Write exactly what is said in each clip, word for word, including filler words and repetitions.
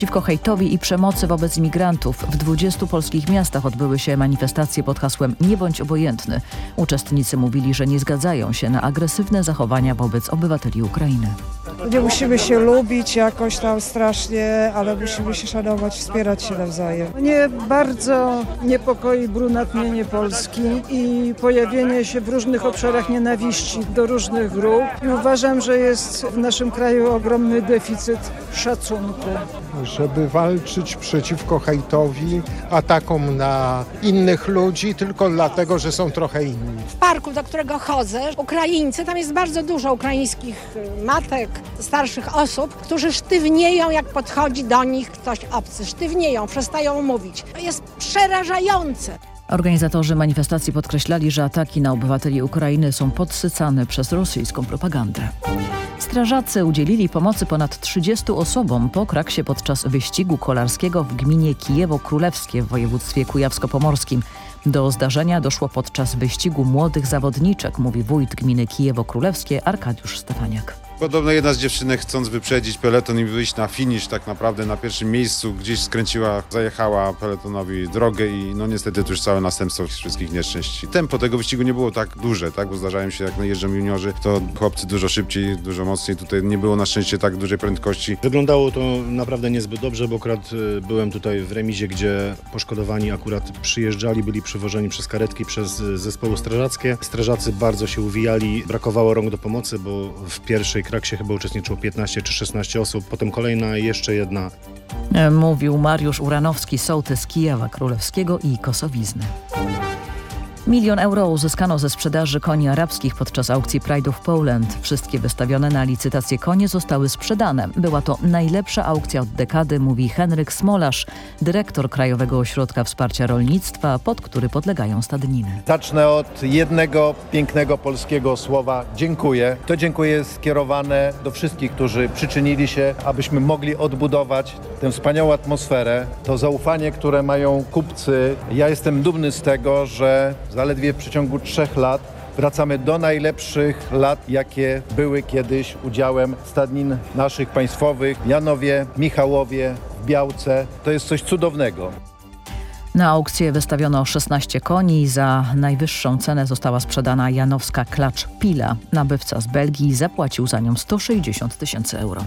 Przeciwko hejtowi i przemocy wobec imigrantów w dwudziestu polskich miastach odbyły się manifestacje pod hasłem „Nie bądź obojętny”. Uczestnicy mówili, że nie zgadzają się na agresywne zachowania wobec obywateli Ukrainy. Nie musimy się lubić jakoś tam strasznie, ale musimy się szanować, wspierać się nawzajem. Mnie bardzo niepokoi brunatnienie Polski i pojawienie się w różnych obszarach nienawiści do różnych grup. I uważam, że jest w naszym kraju ogromny deficyt szacunku. Żeby walczyć przeciwko hejtowi, atakom na innych ludzi tylko dlatego, że są trochę inni. W parku, do którego chodzę, Ukraińcy, tam jest bardzo dużo ukraińskich matek, starszych osób, którzy sztywnieją, jak podchodzi do nich ktoś obcy. Sztywnieją, przestają mówić. To jest przerażające. Organizatorzy manifestacji podkreślali, że ataki na obywateli Ukrainy są podsycane przez rosyjską propagandę. Strażacy udzielili pomocy ponad trzydziestu osobom po kraksie podczas wyścigu kolarskiego w gminie Kijewo-Królewskie w województwie kujawsko-pomorskim. Do zdarzenia doszło podczas wyścigu młodych zawodniczek, mówi wójt gminy Kijewo-Królewskie Arkadiusz Stefaniak. Podobno jedna z dziewczynek, chcąc wyprzedzić peleton i wyjść na finisz tak naprawdę na pierwszym miejscu, gdzieś skręciła, zajechała peletonowi drogę i no niestety to już całe następstwo wszystkich nieszczęść. Tempo tego wyścigu nie było tak duże, tak, bo zdarzają się, jak jeżdżą juniorzy, to chłopcy dużo szybciej, dużo mocniej. Tutaj nie było na szczęście tak dużej prędkości. Wyglądało to naprawdę niezbyt dobrze, bo akurat byłem tutaj w remizie, gdzie poszkodowani akurat przyjeżdżali, byli przywożeni przez karetki, przez zespoły strażackie. Strażacy bardzo się uwijali, brakowało rąk do pomocy, bo w pierwszej kraksie chyba uczestniczyło piętnaście czy szesnaście osób, potem kolejna, jeszcze jedna. Mówił Mariusz Uranowski, sołtys Kijewa Królewskiego i Kosowizny. Milion euro uzyskano ze sprzedaży koni arabskich podczas aukcji Pride of Poland. Wszystkie wystawione na licytację konie zostały sprzedane. Była to najlepsza aukcja od dekady, mówi Henryk Smolarz, dyrektor Krajowego Ośrodka Wsparcia Rolnictwa, pod który podlegają stadniny. Zacznę od jednego pięknego polskiego słowa dziękuję. To dziękuję jest skierowane do wszystkich, którzy przyczynili się, abyśmy mogli odbudować tę wspaniałą atmosferę, to zaufanie, które mają kupcy. Ja jestem dumny z tego, że zaledwie w przeciągu trzech lat wracamy do najlepszych lat, jakie były kiedyś udziałem stadnin naszych państwowych w Janowie, Michałowie, w Białce. To jest coś cudownego. Na aukcję wystawiono szesnaście koni. Za najwyższą cenę została sprzedana janowska klacz Pila. Nabywca z Belgii zapłacił za nią sto sześćdziesiąt tysięcy euro.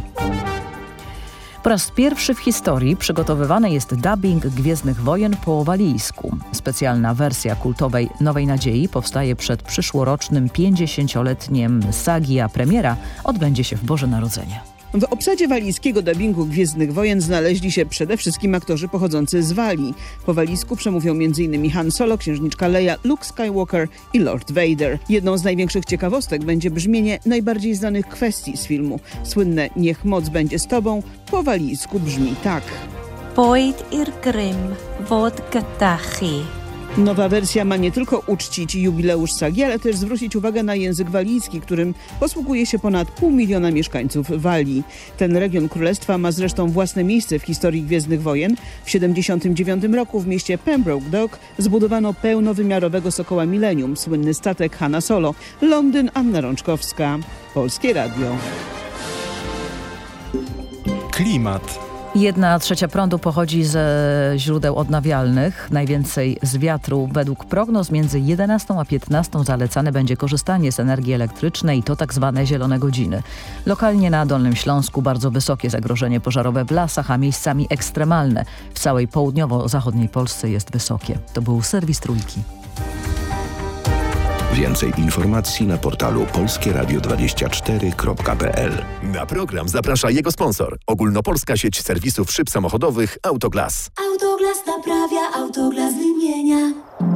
Po raz pierwszy w historii przygotowywany jest dubbing Gwiezdnych Wojen po walijsku. Specjalna wersja kultowej Nowej Nadziei powstaje przed przyszłorocznym pięćdziesięcioletniem sagi, a premiera odbędzie się w Boże Narodzenie. W obsadzie walijskiego dubbingu Gwiezdnych Wojen znaleźli się przede wszystkim aktorzy pochodzący z Walii. Po walijsku przemówią m in Han Solo, księżniczka Leia, Luke Skywalker i Lord Vader. Jedną z największych ciekawostek będzie brzmienie najbardziej znanych kwestii z filmu. Słynne "Niech moc będzie z tobą" po walijsku brzmi tak. Boyd ir grym, wod gatachi. Nowa wersja ma nie tylko uczcić jubileusz sagi, ale też zwrócić uwagę na język walijski, którym posługuje się ponad pół miliona mieszkańców Walii. Ten region królestwa ma zresztą własne miejsce w historii Gwiezdnych Wojen. W siedemdziesiątym dziewiątym roku w mieście Pembroke Dock zbudowano pełnowymiarowego Sokoła Millennium, słynny statek Hana Solo. Londyn, Anna Rączkowska, Polskie Radio. Klimat. Jedna trzecia prądu pochodzi ze źródeł odnawialnych. Najwięcej z wiatru. Według prognoz między jedenastą a piętnastą zalecane będzie korzystanie z energii elektrycznej, to tak zwane zielone godziny. Lokalnie na Dolnym Śląsku bardzo wysokie zagrożenie pożarowe w lasach, a miejscami ekstremalne. W całej południowo-zachodniej Polsce jest wysokie. To był serwis Trójki. Więcej informacji na portalu polskie radio dwadzieścia cztery kropka p l. Na program zaprasza jego sponsor. Ogólnopolska sieć serwisów szyb samochodowych Autoglas. Autoglas naprawia, Autoglas wymienia.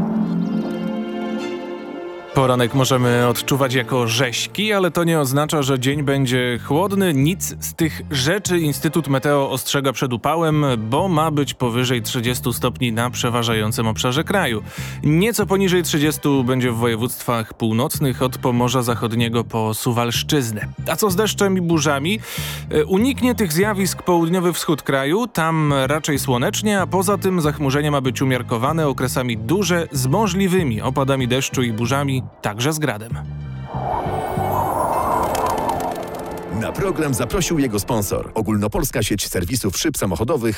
Poranek możemy odczuwać jako rześki, ale to nie oznacza, że dzień będzie chłodny. Nic z tych rzeczy Instytut Meteo ostrzega przed upałem, bo ma być powyżej trzydziestu stopni na przeważającym obszarze kraju. Nieco poniżej trzydziestu będzie w województwach północnych, od Pomorza Zachodniego po Suwalszczyznę. A co z deszczem i burzami? Uniknie tych zjawisk południowy wschód kraju, tam raczej słonecznie, a poza tym zachmurzenie ma być umiarkowane, okresami duże z możliwymi opadami deszczu i burzami, także z gradem. Na program zaprosił jego sponsor. Ogólnopolska sieć serwisów szyb samochodowych